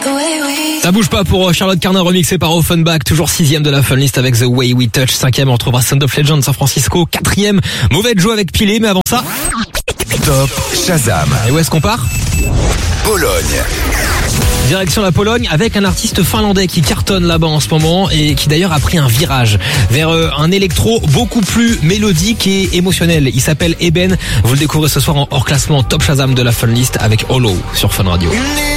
Ça bouge pas pour Charlotte Carnin remixé par Offenbach, toujours 6ème de la Fun List avec The Way We Touch, 5ème on retrouvera Sound of Legend San Francisco, 4ème Mauvais Joe avec Pilé, mais avant ça Top Shazam. Et où est-ce qu'on part? Pologne. Direction la Pologne avec un artiste finlandais qui cartonne là-bas en ce moment et qui d'ailleurs a pris un virage vers un électro beaucoup plus mélodique et émotionnel. Il s'appelle Eben, vous le découvrez ce soir en hors classement Top Shazam de la Fun List avec Hollow sur Fun Radio.